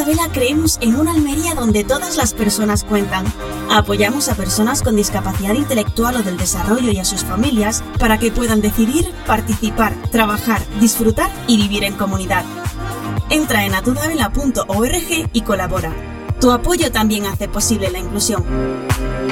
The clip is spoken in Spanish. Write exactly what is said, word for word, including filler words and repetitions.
Tudela creemos en una Almería donde todas las personas cuentan. Apoyamos a personas con discapacidad intelectual o del desarrollo y a sus familias para que puedan decidir, participar, trabajar, disfrutar y vivir en comunidad. Entra en atudabela punto org y colabora. Tu apoyo también hace posible la inclusión.